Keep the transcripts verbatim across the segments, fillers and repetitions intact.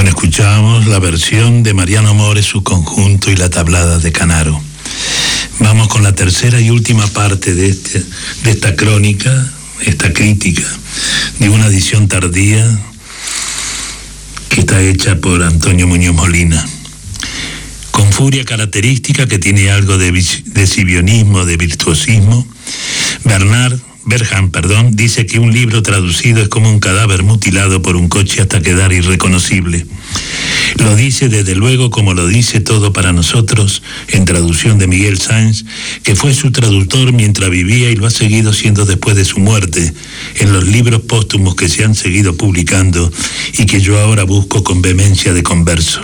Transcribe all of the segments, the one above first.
Bueno, escuchamos la versión de Mariano Mores, su conjunto y la tablada de Canaro. Vamos con la tercera y última parte de, este, de esta crónica, esta crítica, de una edición tardía que está hecha por Antonio Muñoz Molina. Con furia característica que tiene algo de, de exhibicionismo, de virtuosismo, Bernard Berghan, perdón, dice que un libro traducido es como un cadáver mutilado por un coche hasta quedar irreconocible. Lo dice desde luego como lo dice todo para nosotros, en traducción de Miguel Sáenz, que fue su traductor mientras vivía y lo ha seguido siendo después de su muerte, en los libros póstumos que se han seguido publicando y que yo ahora busco con vehemencia de converso.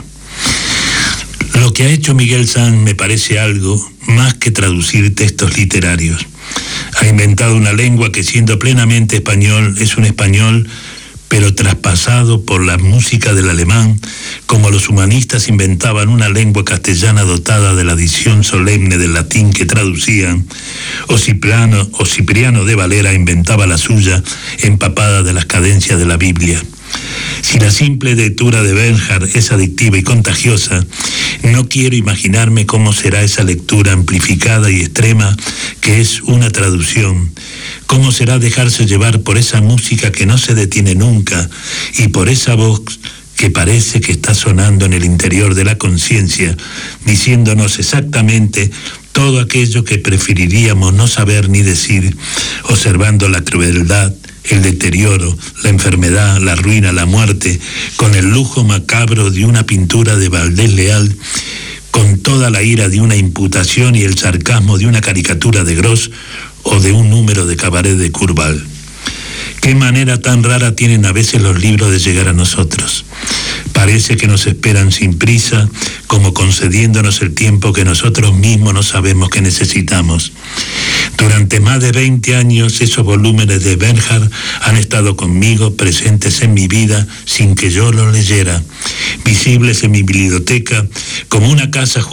Lo que ha hecho Miguel Sáenz me parece algo más que traducir textos literarios. Ha inventado una lengua que, siendo plenamente español, es un español, pero traspasado por la música del alemán, como los humanistas inventaban una lengua castellana dotada de la dicción solemne del latín que traducían, o Cipriano, o Cipriano de Valera inventaba la suya, empapada de las cadencias de la Biblia. Si la simple lectura de Bernhard es adictiva y contagiosa, no quiero imaginarme cómo será esa lectura amplificada y extrema que es una traducción. Cómo será dejarse llevar por esa música que no se detiene nunca y por esa voz que parece que está sonando en el interior de la conciencia, diciéndonos exactamente todo aquello que preferiríamos no saber ni decir, observando la crueldad, el deterioro, la enfermedad, la ruina, la muerte, con el lujo macabro de una pintura de Valdés Leal, con toda la ira de una imputación y el sarcasmo de una caricatura de Gros o de un número de cabaret de Curval. Qué manera tan rara tienen a veces los libros de llegar a nosotros. Parece que nos esperan sin prisa, como concediéndonos el tiempo que nosotros mismos no sabemos que necesitamos. Durante más de veinte años esos volúmenes de Bernhard han estado conmigo, presentes en mi vida sin que yo los leyera, visibles en mi biblioteca como una casa